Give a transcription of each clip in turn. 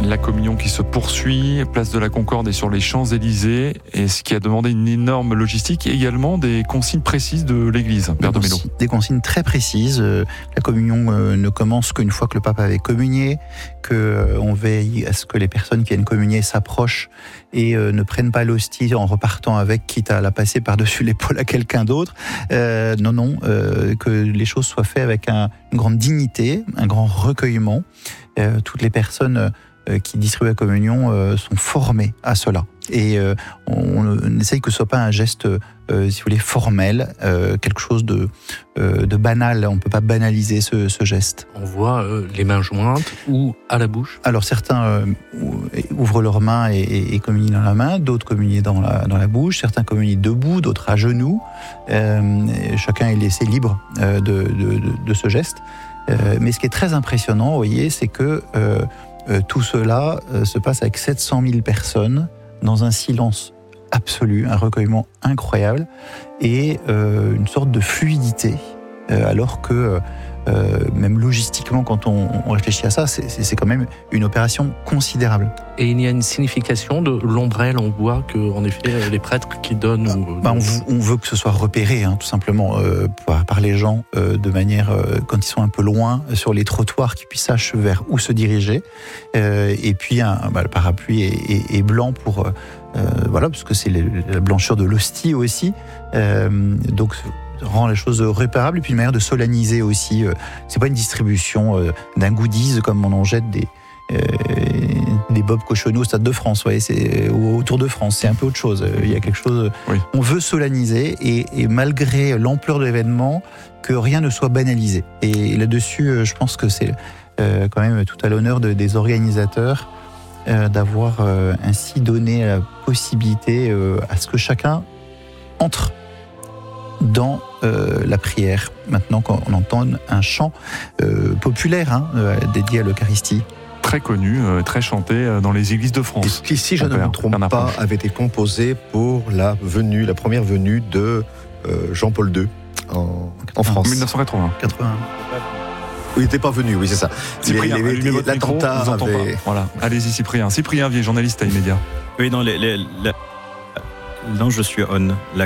La communion qui se poursuit, place de la Concorde et sur les Champs-Élysées, et ce qui a demandé une énorme logistique et également des consignes précises de l'Église. Père de Mello. Des consignes très précises. La communion ne commence qu'une fois que le pape avait communié, qu'on veille à ce que les personnes qui viennent communier s'approchent et ne prennent pas l'hostie en repartant avec, quitte à la passer par-dessus l'épaule à quelqu'un d'autre. Que les choses soient faites avec une grande dignité, un grand recueillement. Toutes les personnes qui distribuent la communion sont formées à cela. Et on essaye que ce soit pas un geste, si vous voulez, formel, quelque chose de banal. On ne peut pas banaliser ce geste. On voit les mains jointes ou à la bouche. Alors certains ouvrent leurs mains et communient dans la main, d'autres communient dans la bouche, certains communient debout, d'autres à genoux. Chacun est laissé libre de ce geste. Mais ce qui est très impressionnant, vous voyez, c'est que tout cela se passe avec 700 000 personnes dans un silence absolu, un recueillement incroyable et une sorte de fluidité, alors que même logistiquement, quand on réfléchit à ça, c'est quand même une opération considérable. Et il y a une signification de l'ombrelle, on voit qu'en effet, les prêtres qui donnent... On veut que ce soit repéré, tout simplement, par les gens, de manière, quand ils sont un peu loin, sur les trottoirs, qu'ils puissent sacher vers où se diriger. Et puis, le parapluie est blanc pour... parce que c'est la blancheur de l'hostie aussi. Donc, rend les choses réparables et puis une manière de solenniser aussi. C'est pas une distribution d'un goodies comme on en jette des Bob Cochonneau au Stade de France, ou au Tour de France. C'est un peu autre chose. Il y a quelque chose. Oui. On veut solenniser et malgré l'ampleur de l'événement, que rien ne soit banalisé. Et là-dessus, je pense que c'est quand même tout à l'honneur des organisateurs d'avoir ainsi donné la possibilité à ce que chacun entre dans la prière. Maintenant qu'on entend un chant populaire dédié à l'Eucharistie. Très connu, très chanté dans les églises de France. Et qui, si je ne me trompe pas, avait été composé pour la première venue de Jean-Paul II en France. 1980. Il n'était pas venu, oui, c'est ça. L'attentat avait... Voilà. Allez-y, Cyprien. Cyprien Vier, journaliste à Immédiat. Oui, non, je suis on. La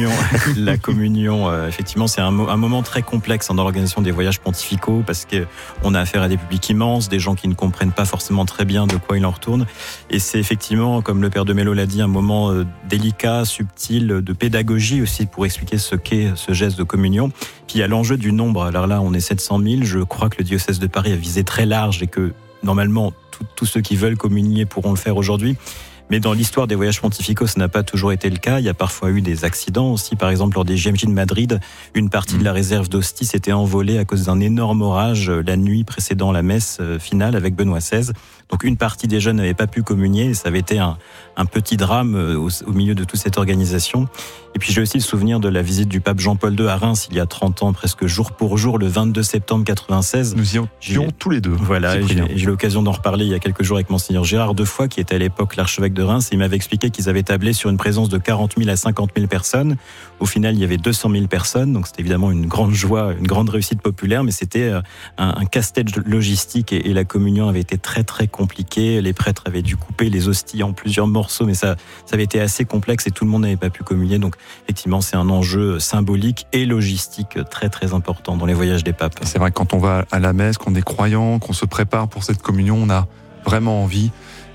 communion, effectivement, c'est un moment très complexe dans l'organisation des voyages pontificaux parce qu'on a affaire à des publics immenses, des gens qui ne comprennent pas forcément très bien de quoi il en retourne. Et c'est effectivement, comme le père de Mello l'a dit, un moment délicat, subtil, de pédagogie aussi pour expliquer ce qu'est ce geste de communion. Puis il y a l'enjeu du nombre. Alors là, on est 700 000. Je crois que le diocèse de Paris a visé très large et que normalement, tous ceux qui veulent communier pourront le faire aujourd'hui. Mais dans l'histoire des voyages pontificaux, ça n'a pas toujours été le cas. Il y a parfois eu des accidents aussi. Par exemple, lors des JMJ de Madrid, une partie de la réserve d'hostie s'était envolée à cause d'un énorme orage la nuit précédant la messe finale avec Benoît XVI. Donc une partie des jeunes n'avait pas pu communier et ça avait été un petit drame au milieu de toute cette organisation. Et puis j'ai aussi le souvenir de la visite du pape Jean-Paul II à Reims il y a 30 ans, presque jour pour jour, le 22 septembre 96. Nous y étions tous les deux. Voilà, j'ai eu l'occasion d'en reparler il y a quelques jours avec Monseigneur Gérard Defoy, qui était à l'époque l'archevêque de Reims, et il m'avait expliqué qu'ils avaient tablé sur une présence de 40 000 à 50 000 personnes. Au final, il y avait 200 000 personnes, donc c'était évidemment une grande joie, une grande réussite populaire, mais c'était un casse-tête logistique et la communion avait été très très compliquée. Les prêtres avaient dû couper les hosties en plusieurs morceaux, mais ça avait été assez complexe et tout le monde n'avait pas pu communier. Donc effectivement, c'est un enjeu symbolique et logistique très très important dans les voyages des papes. Et c'est vrai que quand on va à la messe, qu'on est croyant, qu'on se prépare pour cette communion, on a vraiment envie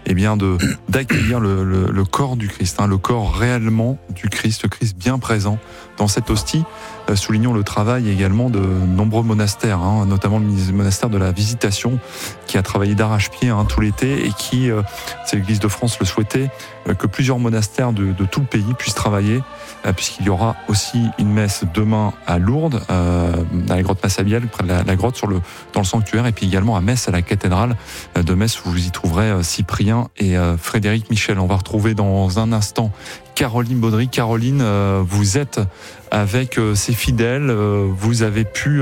d'accueillir le corps du Christ, le corps réellement du Christ, le Christ bien présent dans cette hostie. Soulignons le travail également de nombreux monastères, notamment le monastère de la Visitation, qui a travaillé d'arrache-pied tout l'été et qui, c'est l'Église de France le souhaitait, que plusieurs monastères de tout le pays puissent travailler, puisqu'il y aura aussi une messe demain à Lourdes, à la grotte Massabielle, près de la grotte dans le sanctuaire, et puis également à Metz, à la cathédrale de Metz, où vous y trouverez Cyprien et Frédéric Michel. On va retrouver dans un instant Caroline Baudry. Caroline, vous êtes avec ces fidèles, vous avez pu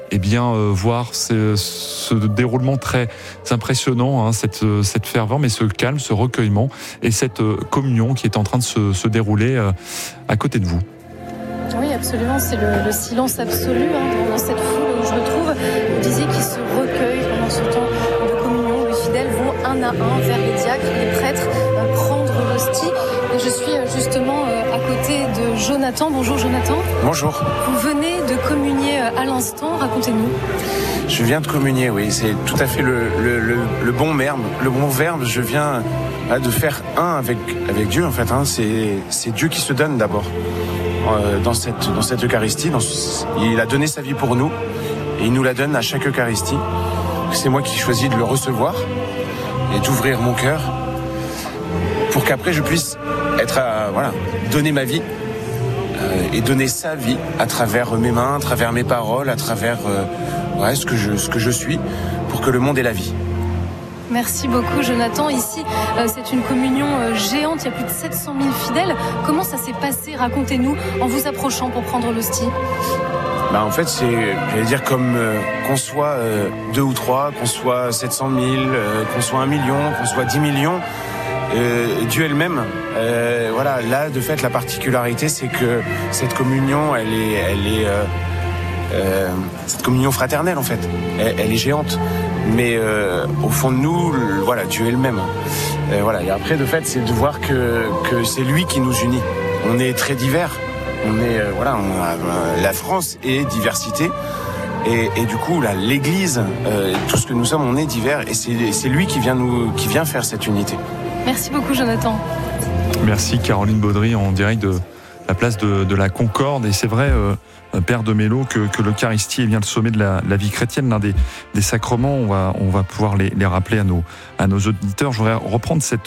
voir ce déroulement très impressionnant, cette ferveur, mais ce calme, ce recueillement et cette communion qui est en train de se dérouler à côté de vous. Oui, absolument, c'est le silence absolu dans cette foule où je me trouve. Vous disiez qu'ils se recueillent pendant ce temps de communion. Les fidèles vont un un à un vers les diacres, les prêtres, prendre l'hostie. Et je suis justement à côté de Jonathan. Bonjour Jonathan. Bonjour. Vous venez de communier à l'instant, racontez-nous. Je viens de communier, oui, c'est tout à fait le bon verbe. Je viens de faire un avec Dieu en fait. C'est Dieu qui se donne d'abord dans cette Eucharistie. Il a donné sa vie pour nous et il nous la donne à chaque Eucharistie. C'est moi qui choisis de le recevoir et d'ouvrir mon cœur pour qu'après je puisse donner ma vie et donner sa vie à travers mes mains, à travers mes paroles, à travers ce que je suis, pour que le monde ait la vie. Merci beaucoup Jonathan. Ici, c'est une communion géante, il y a plus de 700 000 fidèles. Comment ça s'est passé? Racontez-nous en vous approchant pour prendre l'hostie. En fait, j'allais dire comme qu'on soit 2 ou 3, qu'on soit 700 000, qu'on soit 1 million, qu'on soit 10 millions, Dieu est le même. Là, de fait, la particularité, c'est que cette communion, elle est cette communion fraternelle, en fait. Elle est géante. Mais au fond de nous, Dieu est le même. Et après, de fait, c'est de voir que c'est lui qui nous unit. On est très divers. La France est diversité. Et du coup, là, l'Église, tout ce que nous sommes, on est divers. Et c'est lui qui vient faire cette unité. Merci beaucoup, Jonathan. Merci, Caroline Baudry, en direct de la place de la Concorde. Et c'est vrai, Père de Mello, que l'Eucharistie est bien le sommet de la vie chrétienne, l'un des sacrements. On va pouvoir les rappeler à nos auditeurs. Je voudrais reprendre cette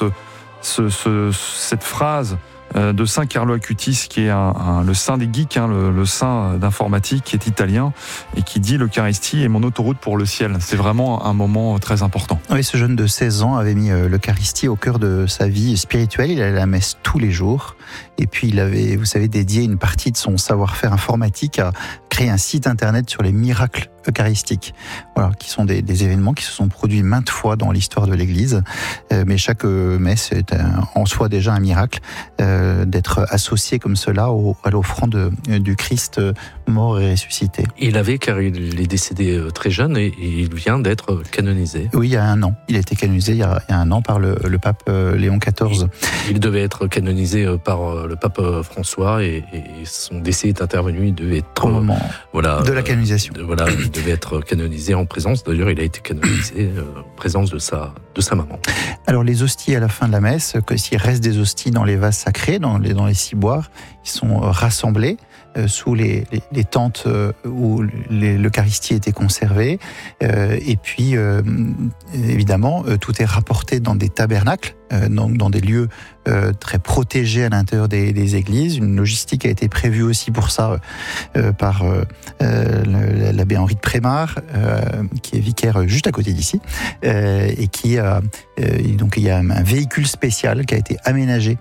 phrase de Saint Carlo Acutis, qui est le saint des geeks, le saint d'informatique, qui est italien, et qui dit: l'Eucharistie est mon autoroute pour le ciel. C'est vraiment un moment très important. Oui, ce jeune de 16 ans avait mis l'Eucharistie au cœur de sa vie spirituelle. Il allait à la messe tous les jours. Et puis il avait, vous savez, dédié une partie de son savoir-faire informatique à créer un site internet sur les miracles eucharistiques. Voilà, qui sont des événements qui se sont produits maintes fois dans l'histoire de l'Église. Mais chaque messe est en soi déjà un miracle, d'être associé comme cela à l'offrande du Christ mort et ressuscité. Car il est décédé très jeune et il vient d'être canonisé. Oui, il y a 1 an. Il a été canonisé il y a 1 an par le pape Léon XIV. Il devait être canonisé par le pape François et son décès est intervenu. Il devait être au moment de la canonisation. Il devait être canonisé en présence. D'ailleurs, il a été canonisé en présence de sa maman. Alors les hosties à la fin de la messe, s'il reste des hosties dans les vases sacrés, dans les ciboires, ils sont rassemblés sous les tentes où l'Eucharistie était conservée. Et puis, évidemment, tout est rapporté dans des tabernacles, dans des lieux très protégés à l'intérieur des églises. Une logistique a été prévue aussi pour ça par l'abbé Henri de Prémar, qui est vicaire juste à côté d'ici, et donc il y a un véhicule spécial qui a été aménagé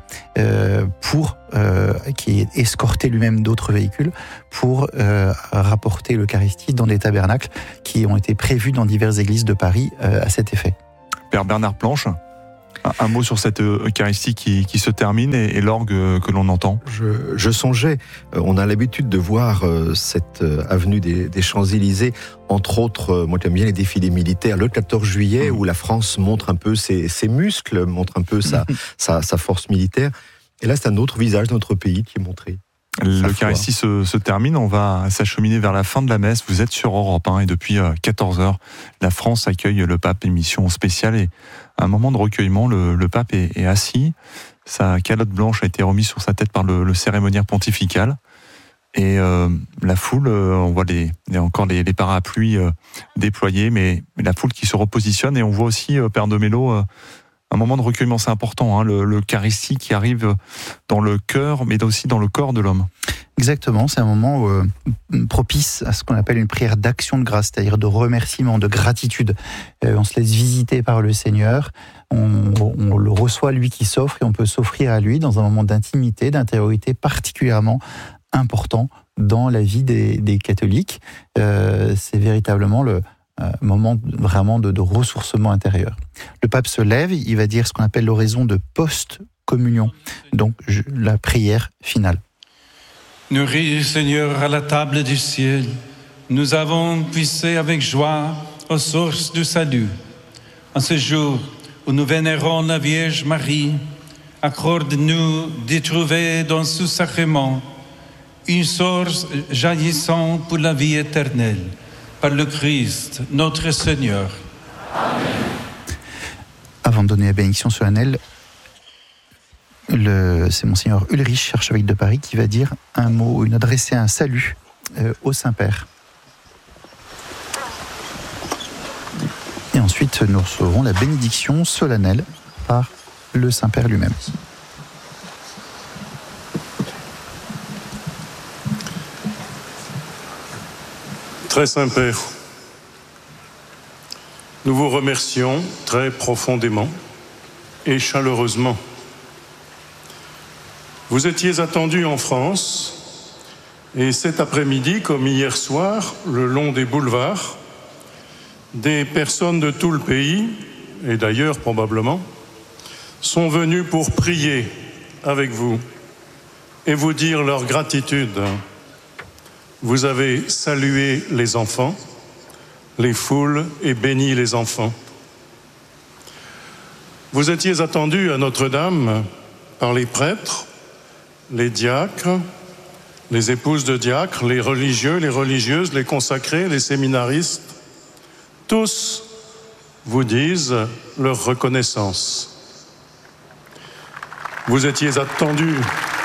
qui est escorté lui-même d'autres véhicules pour rapporter l'Eucharistie dans des tabernacles qui ont été prévus dans diverses églises de Paris à cet effet. Père Bernard Planche, un mot sur cette Eucharistie qui se termine et l'orgue que l'on entend. Je songeais, on a l'habitude de voir cette avenue des Champs-Élysées, entre autres, moi j'aime bien les défilés militaires, le 14 juillet, où la France montre un peu ses muscles, montre un peu sa force militaire. Et là, c'est un autre visage de notre pays qui est montré. L'Eucharistie se termine, on va s'acheminer vers la fin de la messe. Vous êtes sur Europe 1 et depuis 14h, la France accueille le pape, émission spéciale et un moment de recueillement. Le pape est assis, sa calotte blanche a été remise sur sa tête par le cérémoniaire pontifical. Et la foule, on voit encore les parapluies déployés, mais la foule qui se repositionne. Et on voit aussi, Père de Mello, un moment de recueillement, c'est important, l'Eucharistie qui arrive dans le cœur, mais aussi dans le corps de l'homme. Exactement, c'est un moment propice à ce qu'on appelle une prière d'action de grâce, c'est-à-dire de remerciement, de gratitude. On se laisse visiter par le Seigneur, on le reçoit, lui qui s'offre, et on peut s'offrir à lui dans un moment d'intimité, d'intériorité particulièrement important dans la vie des catholiques. C'est véritablement le moment vraiment de ressourcement intérieur. Le pape se lève, il va dire ce qu'on appelle l'oraison de post-communion, donc la prière finale. Nourris, Seigneur, à la table du ciel, nous avons puissé avec joie aux sources du salut. En ce jour où nous vénérons la Vierge Marie, accorde-nous d'y trouver dans ce sacrement une source jaillissant pour la vie éternelle, par le Christ, notre Seigneur. Amen. Avant de donner la bénédiction solennelle, c'est Monseigneur Ulrich, archevêque de Paris, qui va dire un mot, adresser un salut au Saint-Père. Et ensuite, nous recevrons la bénédiction solennelle par le Saint-Père lui-même. Très Saint-Père, nous vous remercions très profondément et chaleureusement. Vous étiez attendu en France et cet après-midi, comme hier soir, le long des boulevards, des personnes de tout le pays, et d'ailleurs probablement, sont venues pour prier avec vous et vous dire leur gratitude. Vous avez salué les enfants, les foules et béni les enfants. Vous étiez attendus à Notre-Dame par les prêtres, les diacres, les épouses de diacres, les religieux, les religieuses, les consacrés, les séminaristes. Tous vous disent leur reconnaissance. Vous étiez attendus